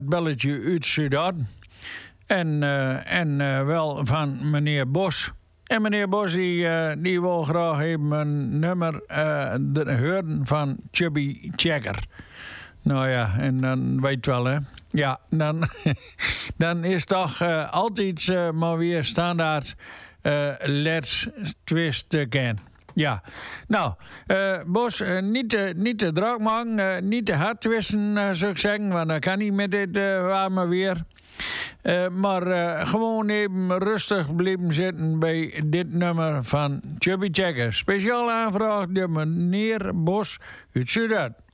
belletje uit Zuid-Aden. En wel van meneer Bos. En meneer Bos die wil graag even een nummer horen van Chubby Checker. Nou ja, en dan weet je wel, hè. Ja, dan is toch altijd maar weer standaard Let's Twist Again. Ja, nou, Bos, niet te druk maken, niet te hard twisten, zou ik zeggen, want dat kan niet met dit warme weer. Maar gewoon even rustig blijven zitten bij dit nummer van Chubby Checker. Speciaal aanvraag door meneer Bos uit Zuid-Aden.